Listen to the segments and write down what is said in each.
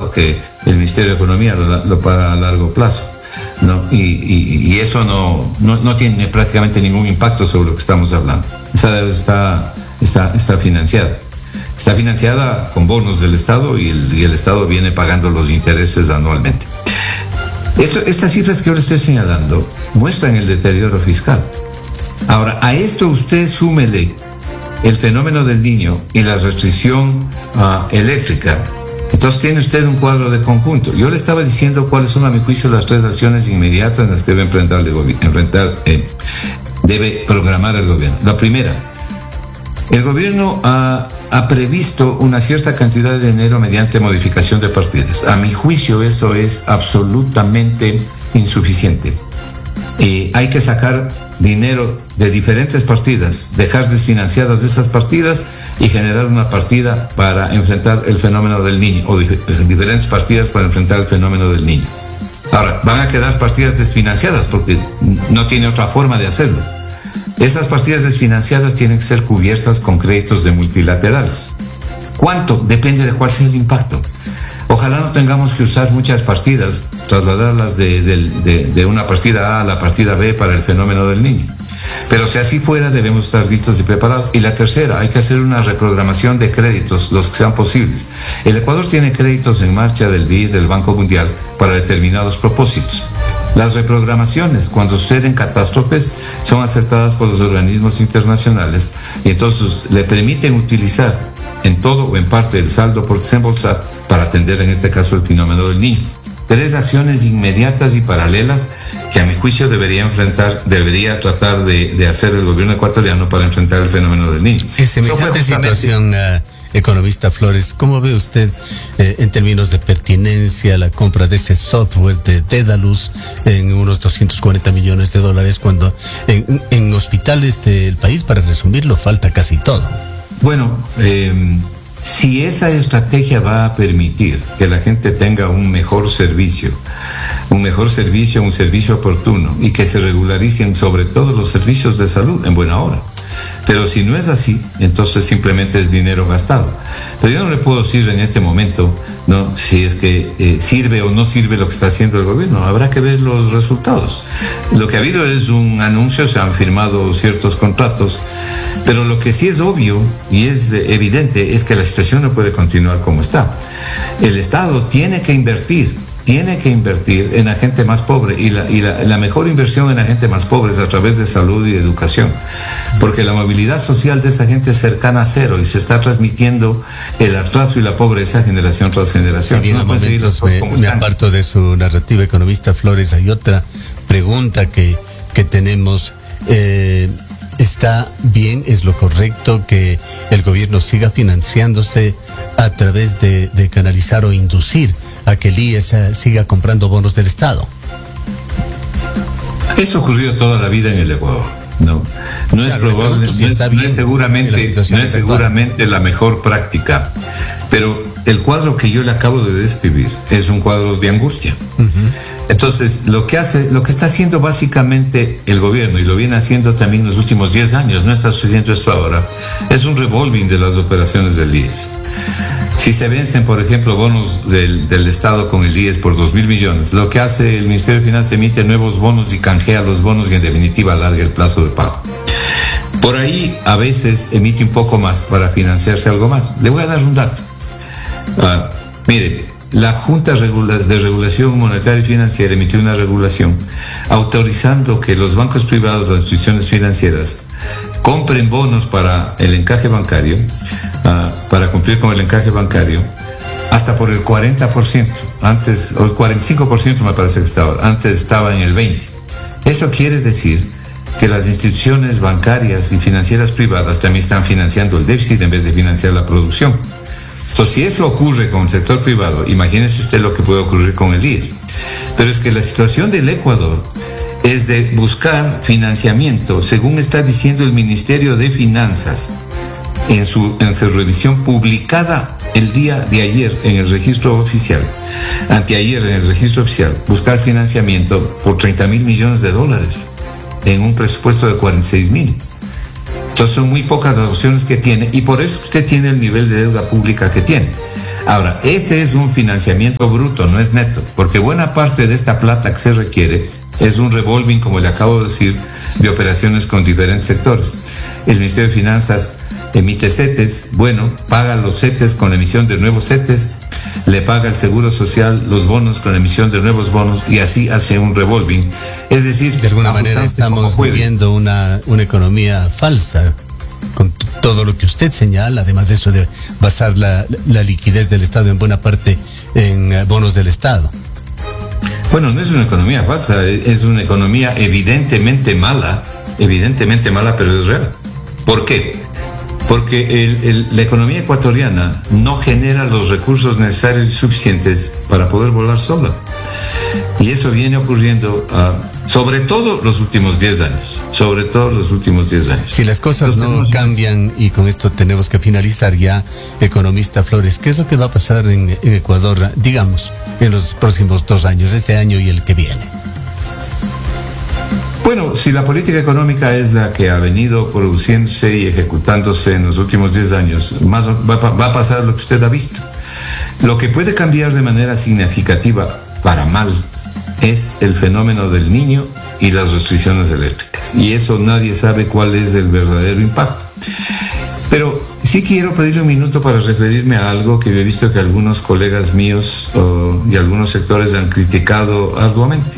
dado que el Ministerio de Economía lo paga a largo plazo, ¿no? Y eso no tiene prácticamente ningún impacto sobre lo que estamos hablando. Esa deuda está financiada. Está financiada con bonos del Estado y el Estado viene pagando los intereses anualmente. Estas cifras que yo le estoy señalando muestran el deterioro fiscal. Ahora, a esto usted súmele el fenómeno del Niño y la restricción eléctrica. Entonces tiene usted un cuadro de conjunto. Yo le estaba diciendo cuáles son, a mi juicio, las 3 acciones inmediatas en las que debe programar el gobierno. La primera, el gobierno ha previsto una cierta cantidad de dinero mediante modificación de partidas. A mi juicio eso es absolutamente insuficiente. Hay que sacar dinero de diferentes partidas, dejar desfinanciadas esas partidas y generar una partida para enfrentar el fenómeno del Niño, o diferentes partidas para enfrentar el fenómeno del Niño. Ahora, van a quedar partidas desfinanciadas porque no tiene otra forma de hacerlo. Esas partidas desfinanciadas tienen que ser cubiertas con créditos de multilaterales. ¿Cuánto? Depende de cuál sea el impacto. Ojalá no tengamos que usar muchas partidas, trasladarlas de una partida A a la partida B para el fenómeno del Niño. Pero si así fuera, debemos estar listos y preparados. Y la tercera, hay que hacer una reprogramación de créditos, los que sean posibles. El Ecuador tiene créditos en marcha del BID, del Banco Mundial, para determinados propósitos. Las reprogramaciones, cuando suceden catástrofes, son aceptadas por los organismos internacionales y entonces le permiten utilizar en todo o en parte el saldo por desembolsar para atender en este caso el fenómeno del Niño. 3 acciones inmediatas y paralelas que a mi juicio debería tratar de hacer el gobierno ecuatoriano para enfrentar el fenómeno del Niño. En semejante situación, economista Flores, ¿cómo ve usted en términos de pertinencia la compra de ese software de Dedalus en unos $240 millones cuando en hospitales del país, para resumirlo, falta casi todo? Bueno, si esa estrategia va a permitir que la gente tenga un servicio oportuno y que se regularicen sobre todo los servicios de salud en buena hora. Pero si no es así, entonces simplemente es dinero gastado. Pero yo no le puedo decir en este momento, ¿no?, si es que sirve o no sirve lo que está haciendo el gobierno. Habrá que ver los resultados. Lo que ha habido es un anuncio, se han firmado ciertos contratos, pero lo que sí es obvio y es evidente es que la situación no puede continuar como está. El Estado tiene que invertir en la gente más pobre y la mejor inversión en la gente más pobre es a través de salud y educación, porque la movilidad social de esa gente es cercana a cero y se está transmitiendo el atraso y la pobreza generación tras generación. Si bien me aparto de su narrativa, economista Flores, hay otra pregunta que tenemos. ¿Está bien, es lo correcto que el gobierno siga financiándose a través de canalizar o inducir a que el IES siga comprando bonos del Estado? Eso ocurrió toda la vida en el Ecuador. No es probable, no es seguramente la mejor práctica, pero el cuadro que yo le acabo de describir es un cuadro de angustia. Entonces, lo que está haciendo básicamente el gobierno, y lo viene haciendo también los últimos 10 años, no está sucediendo esto ahora, es un revolving de las operaciones del IES. Si se vencen, por ejemplo, bonos del Estado con el IES por 2.000 millones, lo que hace el Ministerio de Finanzas, emite nuevos bonos y canjea los bonos y en definitiva alarga el plazo de pago. Por ahí a veces emite un poco más para financiarse algo más. Le voy a dar un dato. Mire, la Junta de Regulación Monetaria y Financiera emitió una regulación autorizando que los bancos privados, las instituciones financieras, compren bonos para el encaje bancario, para cumplir con el encaje bancario, hasta por el 40%. Antes, o el 45% me parece que estaba. Antes estaba en el 20%. Eso quiere decir que las instituciones bancarias y financieras privadas también están financiando el déficit en vez de financiar la producción. Entonces, si eso ocurre con el sector privado, imagínese usted lo que puede ocurrir con el IES. Pero es que la situación del Ecuador es de buscar financiamiento, según está diciendo el Ministerio de Finanzas en su revisión publicada el día de ayer en el registro oficial, anteayer en el registro oficial, buscar financiamiento por $30.000 millones en un presupuesto de 46.000. Entonces son muy pocas las opciones que tiene y por eso usted tiene el nivel de deuda pública que tiene. Ahora, este es un financiamiento bruto, no es neto, porque buena parte de esta plata que se requiere es un revolving, como le acabo de decir, de operaciones con diferentes sectores. El Ministerio de Finanzas emite CETES, bueno, paga los CETES con emisión de nuevos CETES, le paga el Seguro Social los bonos con emisión de nuevos bonos, y así hace un revolving. Es decir, de alguna manera estamos viviendo una economía falsa, con todo lo que usted señala, además de eso de basar la liquidez del Estado en buena parte en bonos del Estado. Bueno, no es una economía falsa, es una economía evidentemente mala, pero es real. ¿Por qué? Porque la economía ecuatoriana no genera los recursos necesarios y suficientes para poder volar sola. Y eso viene ocurriendo sobre todo los últimos 10 años. Si las cosas no cambian, y con esto tenemos que finalizar ya, economista Flores, ¿qué es lo que va a pasar en Ecuador, digamos, en los próximos 2 años, este año y el que viene? Bueno, si la política económica es la que ha venido produciéndose y ejecutándose en los últimos 10 años, va a pasar lo que usted ha visto. Lo que puede cambiar de manera significativa para mal es el fenómeno del Niño y las restricciones eléctricas. Y eso nadie sabe cuál es el verdadero impacto. Pero sí quiero pedirle un minuto para referirme a algo que he visto que algunos colegas míos y algunos sectores han criticado arduamente.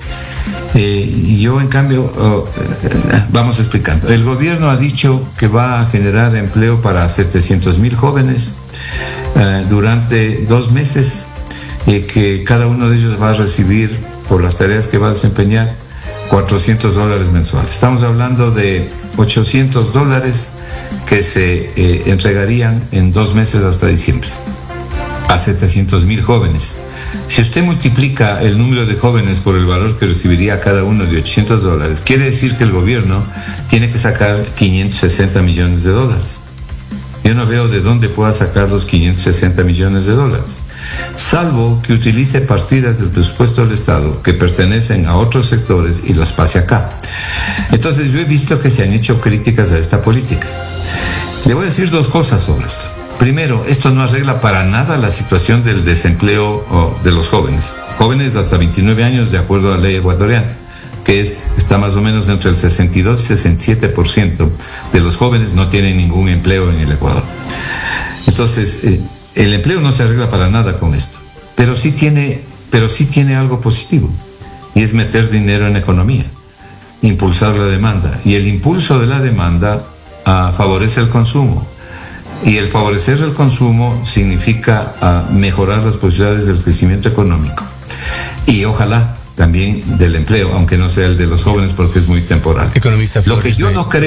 Y yo, en cambio, vamos explicando. El gobierno ha dicho que va a generar empleo para 700,000 jóvenes durante 2 meses, que cada uno de ellos va a recibir, por las tareas que va a desempeñar, $400 mensuales. Estamos hablando de $800 que se entregarían en 2 meses hasta diciembre a 700,000 jóvenes. Si usted multiplica el número de jóvenes por el valor que recibiría cada uno de $800, quiere decir que el gobierno tiene que sacar $560 millones. Yo no veo de dónde pueda sacar los $560 millones, salvo que utilice partidas del presupuesto del Estado que pertenecen a otros sectores y las pase acá. Entonces, yo he visto que se han hecho críticas a esta política. Le voy a decir 2 cosas sobre esto. Primero, esto no arregla para nada la situación del desempleo de los jóvenes hasta 29 años, de acuerdo a la ley ecuatoriana, que está más o menos entre el 62 y 67% de los jóvenes no tienen ningún empleo en el Ecuador. Entonces, el empleo no se arregla para nada con esto, pero sí tiene algo positivo, y es meter dinero en economía, impulsar la demanda, y el impulso de la demanda favorece el consumo. Y el favorecer el consumo significa mejorar las posibilidades del crecimiento económico. Y ojalá también del empleo, aunque no sea el de los jóvenes porque es muy temporal. Economista Flores, lo que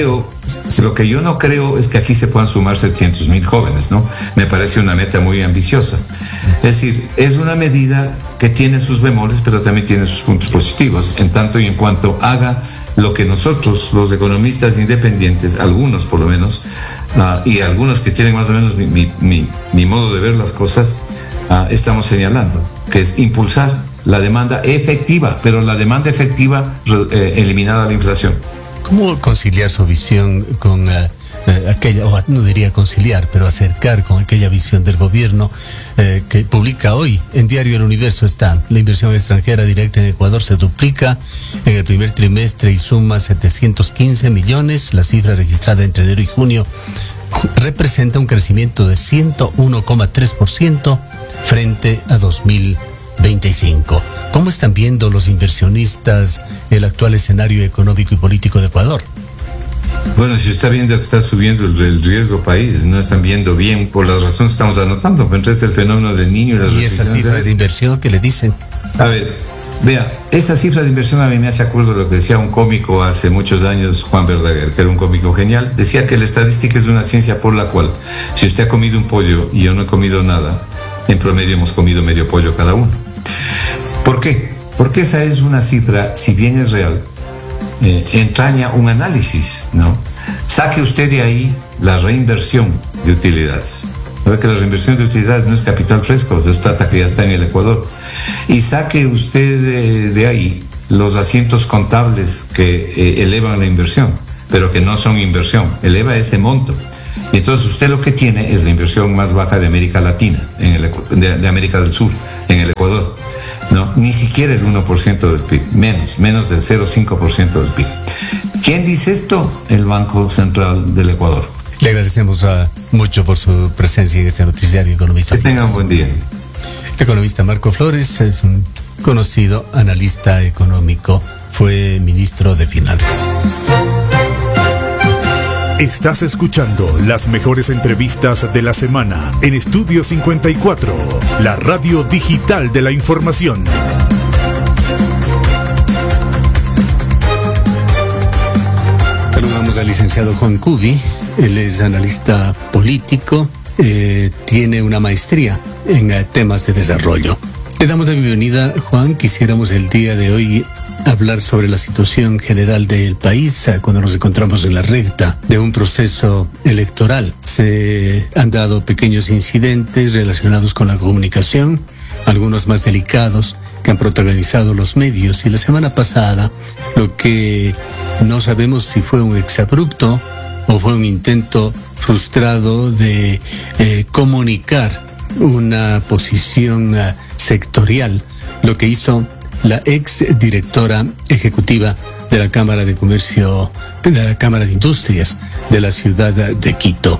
yo no creo es que aquí se puedan sumar 700,000 jóvenes, ¿no? Me parece una meta muy ambiciosa. Es decir, es una medida que tiene sus bemoles, pero también tiene sus puntos positivos, en tanto y en cuanto haga lo que nosotros, los economistas independientes, algunos por lo menos, y algunos que tienen más o menos mi modo de ver las cosas, estamos señalando, que es impulsar la demanda efectiva, pero la demanda efectiva eliminada la inflación. ¿Cómo conciliar su visión con aquella, o no diría conciliar, pero acercar con aquella visión del gobierno que publica hoy en Diario El Universo? Está: la inversión extranjera directa en Ecuador se duplica en el primer trimestre y suma 715 millones. La cifra registrada entre enero y junio representa un crecimiento de 101,3% frente a 2025. ¿Cómo están viendo los inversionistas el actual escenario económico y político de Ecuador? Bueno, si está viendo que está subiendo el riesgo país, no están viendo bien por las razones que estamos anotando, pero entonces el fenómeno del Niño y las restricciones. ¿Y esas cifras de inversión que le dicen? A ver, vea, esa cifra de inversión a mí me hace acuerdo de lo que decía un cómico hace muchos años, Juan Verdaguer, que era un cómico genial. Decía que la estadística es una ciencia por la cual, si usted ha comido un pollo y yo no he comido nada, en promedio hemos comido medio pollo cada uno. ¿Por qué? Porque esa es una cifra, si bien es real, entraña un análisis, ¿no? Saque usted de ahí la reinversión de utilidades. ¿Sabe que la reinversión de utilidades no es capital fresco, es plata que ya está en el Ecuador? Y saque usted de ahí los asientos contables que elevan la inversión, pero que no son inversión, eleva ese monto. Y entonces usted lo que tiene es la inversión más baja de América Latina, de América del Sur, en el Ecuador. No, ni siquiera el 1% del PIB, menos del 0,5% del PIB. ¿Quién dice esto? El Banco Central del Ecuador. Le agradecemos mucho por su presencia en este noticiario, economista. Que tenga un buen día. El economista Marco Flores es un conocido analista económico, fue ministro de Finanzas. Estás escuchando las mejores entrevistas de la semana en Estudio 54, la radio digital de la información. Saludamos al licenciado Juan Cubi. Él es analista político, tiene una maestría en temas de desarrollo. Le damos la bienvenida, Juan. Quisiéramos el día de hoy hablar sobre la situación general del país cuando nos encontramos en la recta de un proceso electoral. Se han dado pequeños incidentes relacionados con la comunicación, algunos más delicados, que han protagonizado los medios. Y la semana pasada, lo que no sabemos si fue un exabrupto o fue un intento frustrado de comunicar una posición sectorial, lo que hizo la ex directora ejecutiva de la Cámara de Comercio, de la Cámara de Industrias de la ciudad de Quito,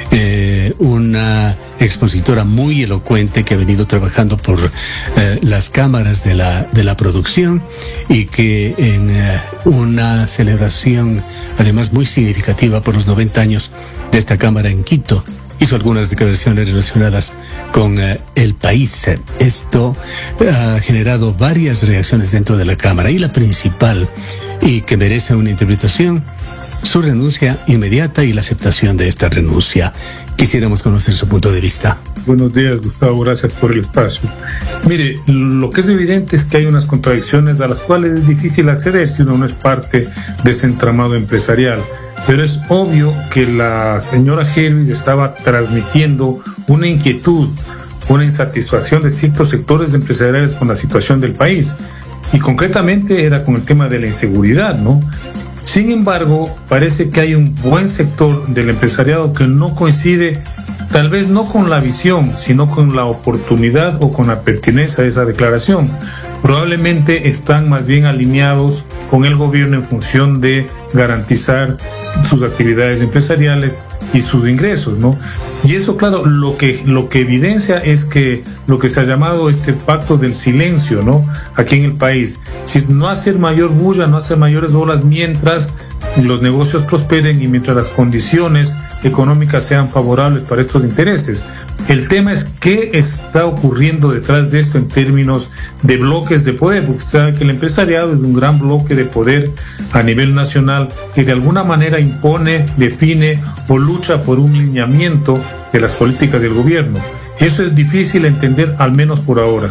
una expositora muy elocuente que ha venido trabajando por las cámaras de la producción y que en una celebración además muy significativa por los 90 años de esta Cámara en Quito, hizo algunas declaraciones relacionadas con el país. Esto ha generado varias reacciones dentro de la Cámara y la principal, y que merece una interpretación, su renuncia inmediata y la aceptación de esta renuncia. Quisiéramos conocer su punto de vista. Buenos días, Gustavo, gracias por el espacio. Mire, lo que es evidente es que hay unas contradicciones a las cuales es difícil acceder si uno no es parte de ese entramado empresarial. Pero es obvio que la señora Helwig estaba transmitiendo una inquietud, una insatisfacción de ciertos sectores empresariales con la situación del país. Y concretamente era con el tema de la inseguridad, ¿no? Sin embargo, parece que hay un buen sector del empresariado que no coincide, tal vez no con la visión, sino con la oportunidad o con la pertinencia de esa declaración. Probablemente están más bien alineados con el gobierno en función de garantizar sus actividades empresariales y sus ingresos, ¿no? Y eso, claro, lo que evidencia es que lo que se ha llamado este pacto del silencio, ¿no? Aquí en el país, si no hacer mayor bulla, no hacer mayores olas mientras los negocios prosperen y mientras las condiciones económicas sean favorables para estos intereses. El tema es qué está ocurriendo detrás de esto en términos de bloques de poder, porque usted sabe que el empresariado es un gran bloque de poder a nivel nacional que de alguna manera impone, define o lucha por un lineamiento de las políticas del gobierno. Eso es difícil entender, al menos por ahora.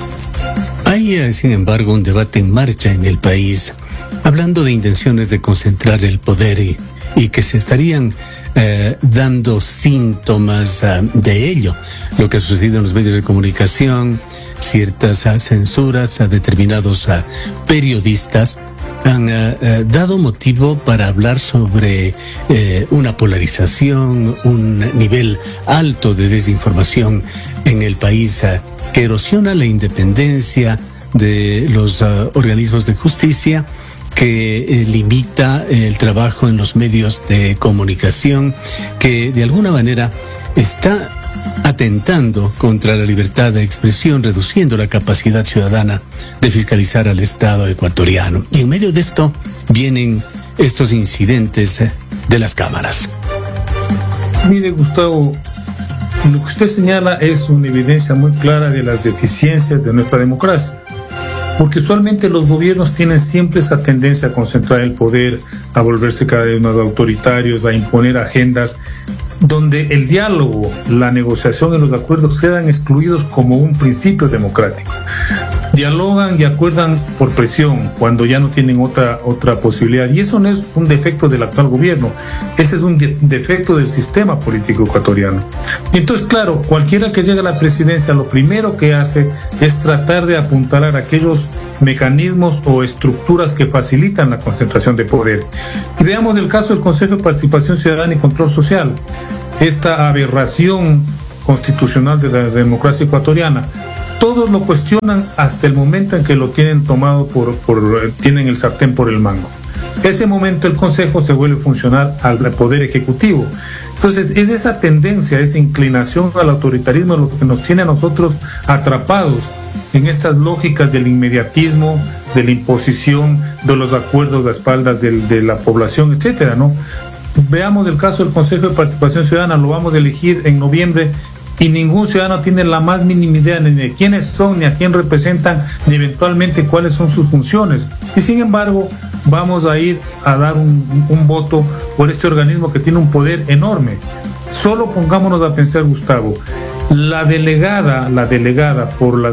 Hay, sin embargo, un debate en marcha en el país, hablando de intenciones de concentrar el poder y que se estarían dando síntomas de ello. Lo que ha sucedido en los medios de comunicación, ciertas censuras a determinados periodistas han dado motivo para hablar sobre una polarización, un nivel alto de desinformación en el país que erosiona la independencia de los organismos de justicia, que limita el trabajo en los medios de comunicación, que de alguna manera está atentando contra la libertad de expresión, reduciendo la capacidad ciudadana de fiscalizar al Estado ecuatoriano. Y en medio de esto vienen estos incidentes de las cámaras. Mire, Gustavo, lo que usted señala es una evidencia muy clara de las deficiencias de nuestra democracia. Porque usualmente los gobiernos tienen siempre esa tendencia a concentrar el poder, a volverse cada vez más autoritarios, a imponer agendas donde el diálogo, la negociación y los acuerdos quedan excluidos como un principio democrático. dialogan y acuerdan por presión cuando ya no tienen otra posibilidad, y eso no es un defecto del actual gobierno, ese es un defecto del sistema político ecuatoriano. Y entonces, claro, cualquiera que llegue a la presidencia lo primero que hace es tratar de apuntalar aquellos mecanismos o estructuras que facilitan la concentración de poder. Y veamos el caso del Consejo de Participación Ciudadana y Control Social, esta aberración constitucional de la democracia ecuatoriana. Todos lo cuestionan hasta el momento en que lo tienen tomado tienen el sartén por el mango. Ese momento el Consejo se vuelve funcional al Poder Ejecutivo. Entonces es esa tendencia, esa inclinación al autoritarismo lo que nos tiene a nosotros atrapados en estas lógicas del inmediatismo, de la imposición, de los acuerdos a espaldas de la población, etcétera, ¿no? Veamos el caso del Consejo de Participación Ciudadana, lo vamos a elegir en noviembre y ningún ciudadano tiene la más mínima idea ni de quiénes son, ni a quién representan, ni eventualmente cuáles son sus funciones. Y sin embargo, vamos a ir a dar un voto por este organismo que tiene un poder enorme. Solo pongámonos a pensar, Gustavo, la delegada por los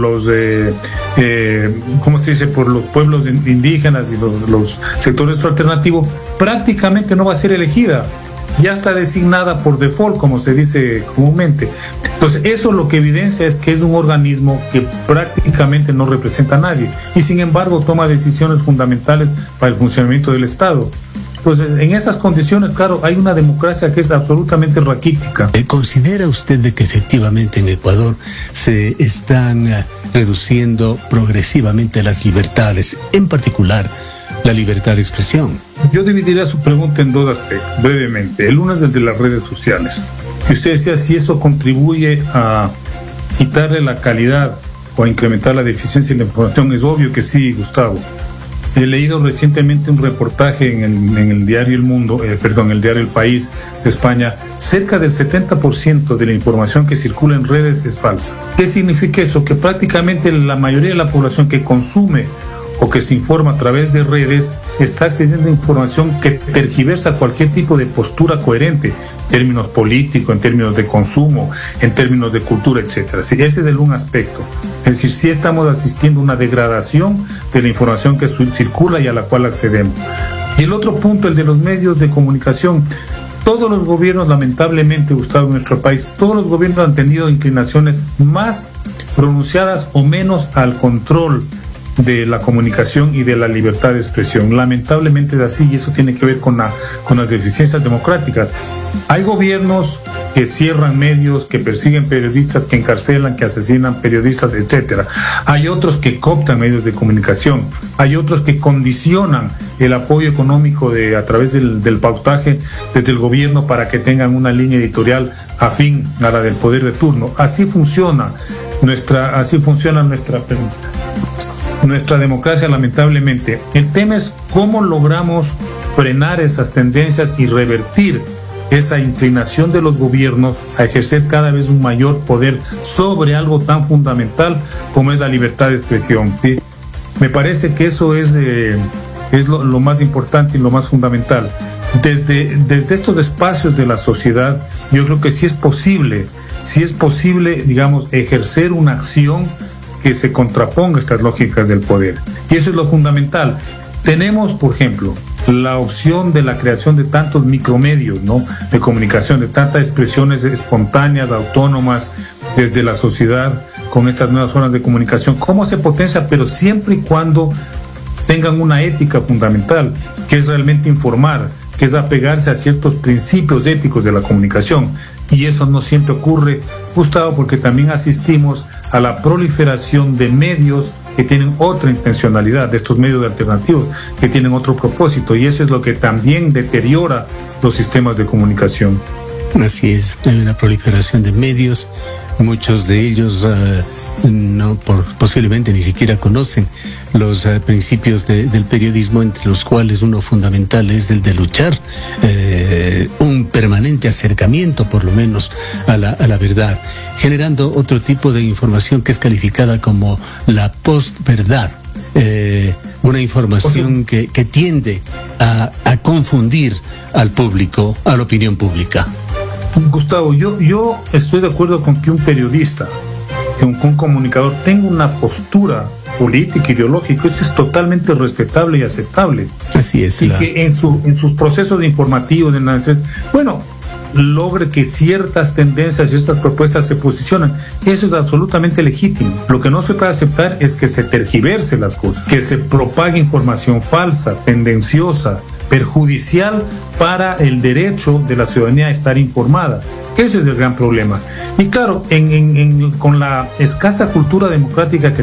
¿cómo se dice? Por los pueblos indígenas y los sectores alternativos, prácticamente no va a ser elegida. Ya está designada por default, como se dice comúnmente. Entonces, eso lo que evidencia es que es un organismo que prácticamente no representa a nadie y sin embargo toma decisiones fundamentales para el funcionamiento del Estado. Entonces, en esas condiciones, claro, hay una democracia que es absolutamente raquítica. ¿Considera usted de que efectivamente en Ecuador se están reduciendo progresivamente las libertades, en particular la libertad de expresión? Yo dividiría su pregunta en dos aspectos, brevemente. El uno es el de las redes sociales. Y usted decía si eso contribuye a quitarle la calidad o a incrementar la deficiencia de la información. Es obvio que sí, Gustavo. He leído recientemente un reportaje en el diario el diario El País de España. Cerca del 70% de la información que circula en redes es falsa. ¿Qué significa eso? Que prácticamente la mayoría de la población que consume o que se informa a través de redes está accediendo a información que tergiversa cualquier tipo de postura coherente en términos políticos, en términos de consumo, en términos de cultura, etcétera. Sí, ese es un aspecto. Es decir, sí estamos asistiendo a una degradación de la información que circula y a la cual accedemos. Y el otro punto, el de los medios de comunicación. Todos los gobiernos, lamentablemente, Gustavo, en nuestro país, todos los gobiernos han tenido inclinaciones más pronunciadas o menos al control de la comunicación y de la libertad de expresión. Lamentablemente es así y eso tiene que ver con las deficiencias democráticas. Hay gobiernos que cierran medios, que persiguen periodistas, que encarcelan, que asesinan periodistas, etcétera. Hay otros que cooptan medios de comunicación. Hay otros que condicionan el apoyo económico a través del pautaje desde el gobierno para que tengan una línea editorial afín a la del poder de turno. Así funciona nuestra democracia, lamentablemente. El tema es cómo logramos frenar esas tendencias y revertir esa inclinación de los gobiernos a ejercer cada vez un mayor poder sobre algo tan fundamental como es la libertad de expresión. ¿Sí? Me parece que eso es lo más importante y lo más fundamental. Desde estos espacios de la sociedad, yo creo que sí es posible, digamos, ejercer una acción que se contraponga a estas lógicas del poder. Y eso es lo fundamental. Tenemos, por ejemplo, la opción de la creación de tantos micromedios, ¿no?, de comunicación, de tantas expresiones espontáneas, autónomas, desde la sociedad, con estas nuevas formas de comunicación. ¿Cómo se potencia? Pero siempre y cuando tengan una ética fundamental, que es realmente informar, que es apegarse a ciertos principios éticos de la comunicación. Y eso no siempre ocurre, Gustavo, porque también asistimos a la proliferación de medios que tienen otra intencionalidad, de estos medios alternativos que tienen otro propósito, y eso es lo que también deteriora los sistemas de comunicación. Así es, hay una proliferación de medios, muchos de ellos posiblemente ni siquiera conocen los principios del periodismo, entre los cuales uno fundamental es el de luchar, un permanente acercamiento por lo menos a la verdad, generando otro tipo de información que es calificada como la postverdad, una información que tiende a confundir al público, a la opinión pública. Gustavo, yo estoy de acuerdo con que un periodista que un comunicador tenga una postura política, ideológica, eso es totalmente respetable y aceptable. Así es. Y que en sus procesos informativos, logre que ciertas tendencias y estas propuestas se posicionen. Eso es absolutamente legítimo. Lo que no se puede aceptar es que se tergiverse las cosas, que se propague información falsa, tendenciosa, perjudicial para el derecho de la ciudadanía a estar informada. Ese es el gran problema. Y claro, con la escasa cultura democrática que